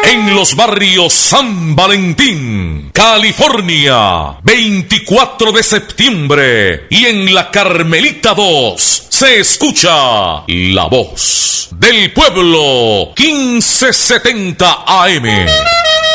En los barrios San Valentín, California, 24 de septiembre. Y en la Carmelita 2 se escucha La Voz del Pueblo, 1570 AM.